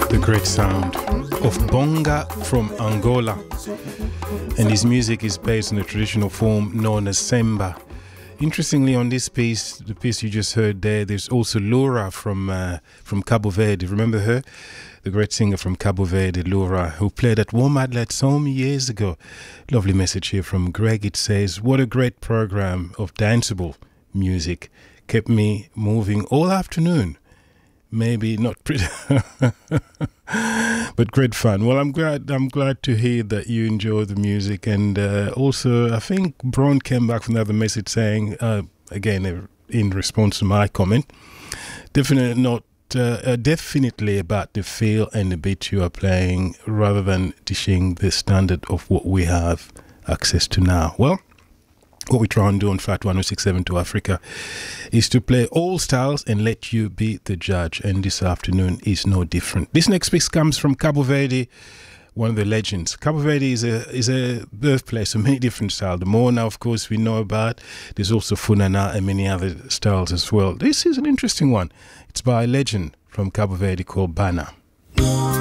The great sound of Bonga from Angola, and his music is based on a traditional form known as Semba. Interestingly, on this piece, the piece you just heard there, there's also Laura from Cabo Verde. Remember her? The great singer from Cabo Verde, Laura, who played at Womadlet so many years ago. Lovely message here from Greg. It says, what a great program of danceable music. Kept me moving all afternoon. Maybe not pretty, but great fun. Well, I'm glad to hear that you enjoy the music, and also I think Bron came back with another message saying, again in response to my comment, definitely about the feel and the beat you are playing, rather than dishing the standard of what we have access to now. Well, what we try and do on Fat 1067 to Africa is to play all styles and let you be the judge. And this afternoon is no different. This next piece comes from Cabo Verde, one of the legends. Cabo Verde is a birthplace of many different styles. The Mona, of course, we know about. There's also Funana and many other styles as well. This is an interesting one. It's by a legend from Cabo Verde called Bana.